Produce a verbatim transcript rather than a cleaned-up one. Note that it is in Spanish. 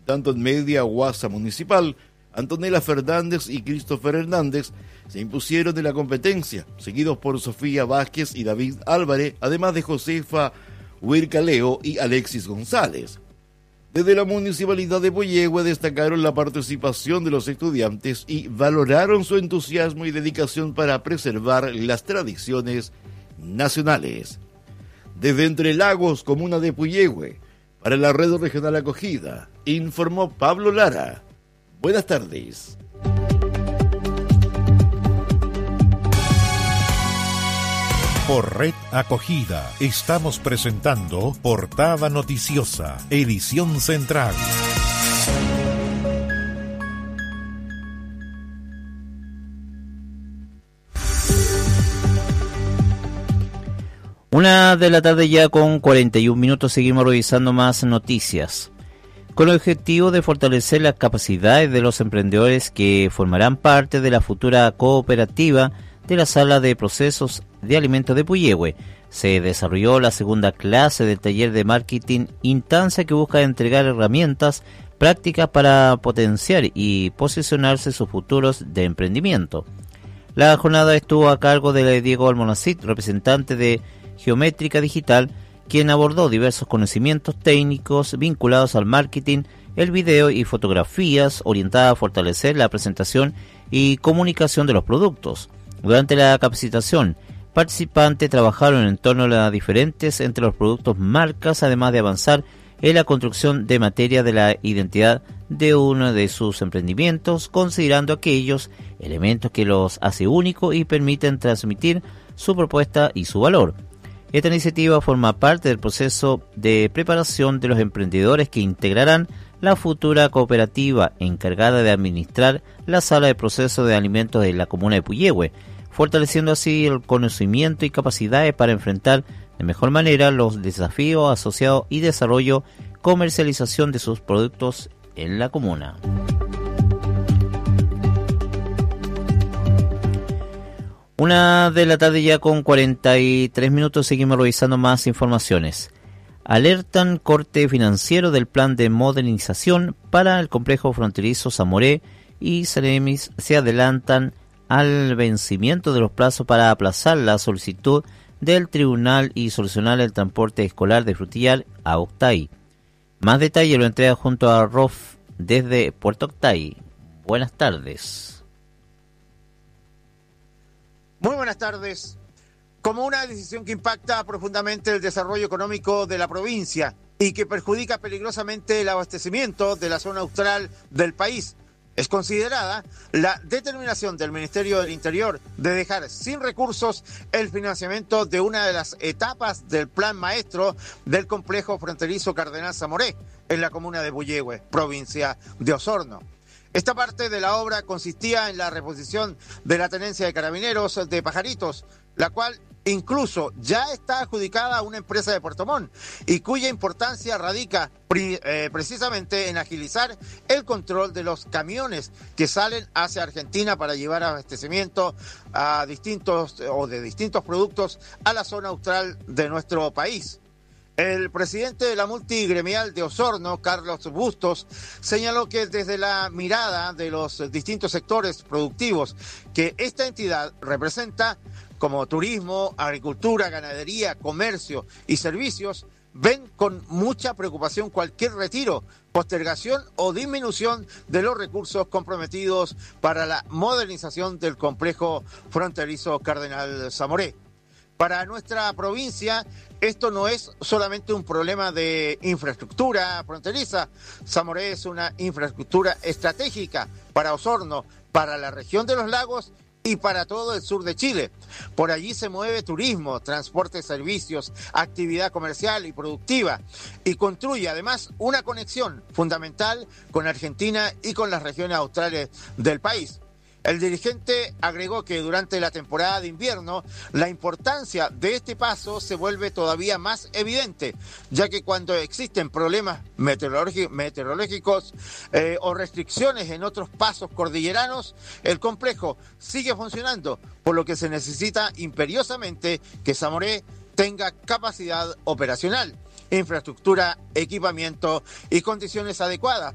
Tanto en media guasa municipal, Antonella Fernández y Christopher Hernández se impusieron en la competencia, seguidos por Sofía Vázquez y David Álvarez, además de Josefa Huircaleo y Alexis González. Desde la Municipalidad de Puyehue destacaron la participación de los estudiantes y valoraron su entusiasmo y dedicación para preservar las tradiciones nacionales. Desde Entre Lagos, comuna de Puyehue, para la Red Regional Acogida, informó Pablo Lara. Buenas tardes. Por Red Acogida estamos presentando Portada Noticiosa, edición central. Una de la tarde ya con cuarenta y un minutos, seguimos revisando más noticias. Con el objetivo de fortalecer las capacidades de los emprendedores que formarán parte de la futura cooperativa de la Sala de Procesos de Alimentos de Puyehue, se desarrolló la segunda clase del taller de marketing, instancia que busca entregar herramientas prácticas para potenciar y posicionarse sus futuros de emprendimiento. La jornada estuvo a cargo de Diego Almonacid, representante de Geométrica Digital, quien abordó diversos conocimientos técnicos vinculados al marketing, el video y fotografías orientadas a fortalecer la presentación y comunicación de los productos. Durante la capacitación, participantes trabajaron en torno a las diferentes entre los productos marcas, además de avanzar en la construcción de materia de la identidad de uno de sus emprendimientos, considerando aquellos elementos que los hace únicos y permiten transmitir su propuesta y su valor. Esta iniciativa forma parte del proceso de preparación de los emprendedores que integrarán la futura cooperativa encargada de administrar la Sala de Procesos de Alimentos de la comuna de Puyehue, fortaleciendo así el conocimiento y capacidades para enfrentar de mejor manera los desafíos asociados y desarrollo, comercialización de sus productos en la comuna. Una de la tarde ya con cuarenta y tres minutos, seguimos revisando más informaciones. Alertan corte financiero del plan de modernización para el complejo fronterizo Zamoré y Ceremis se adelantan al vencimiento de los plazos para aplazar la solicitud del tribunal y solucionar el transporte escolar de Frutillar a Octay. Más detalle lo entrega junto a Rof desde Puerto Octay. Buenas tardes. Muy buenas tardes. Como una decisión que impacta profundamente el desarrollo económico de la provincia y que perjudica peligrosamente el abastecimiento de la zona austral del país, es considerada la determinación del Ministerio del Interior de dejar sin recursos el financiamiento de una de las etapas del plan maestro del complejo fronterizo Cardenal Zamoré en la comuna de Puyehue, provincia de Osorno. Esta parte de la obra consistía en la reposición de la tenencia de carabineros de Pajaritos, la cual incluso ya está adjudicada a una empresa de Puerto Montt y cuya importancia radica pre, eh, precisamente en agilizar el control de los camiones que salen hacia Argentina para llevar abastecimiento a distintos o de distintos productos a la zona austral de nuestro país. El presidente de la multigremial de Osorno, Carlos Bustos, señaló que desde la mirada de los distintos sectores productivos que esta entidad representa, como turismo, agricultura, ganadería, comercio y servicios, ven con mucha preocupación cualquier retiro, postergación o disminución de los recursos comprometidos para la modernización del complejo fronterizo Cardenal Zamoré. Para nuestra provincia, esto no es solamente un problema de infraestructura fronteriza. Zamoré es una infraestructura estratégica para Osorno, para la región de los lagos y para todo el sur de Chile. Por allí se mueve turismo, transporte, servicios, actividad comercial y productiva, y construye además una conexión fundamental con Argentina y con las regiones australes del país. El dirigente agregó que durante la temporada de invierno la importancia de este paso se vuelve todavía más evidente, ya que cuando existen problemas meteorológicos eh, o restricciones en otros pasos cordilleranos, el complejo sigue funcionando, por lo que se necesita imperiosamente que Zamoré tenga capacidad operacional, infraestructura, equipamiento y condiciones adecuadas